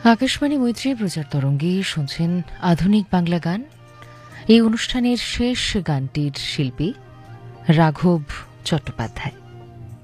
আকাশবাণী মৈত্রী প্রচার তরঙ্গে শুনছেন আধুনিক বাংলা গান। এই অনুষ্ঠানের শেষ গানটির শিল্পী রাঘব চট্টোপাধ্যায়।